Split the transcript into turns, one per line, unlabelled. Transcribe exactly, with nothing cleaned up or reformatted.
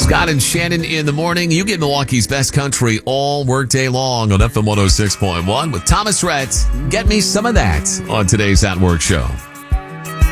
Scott and Shannon in the morning. You get Milwaukee's best country all workday long on F M one oh six point one with Thomas Rhett. Get me some of that on today's At Work show.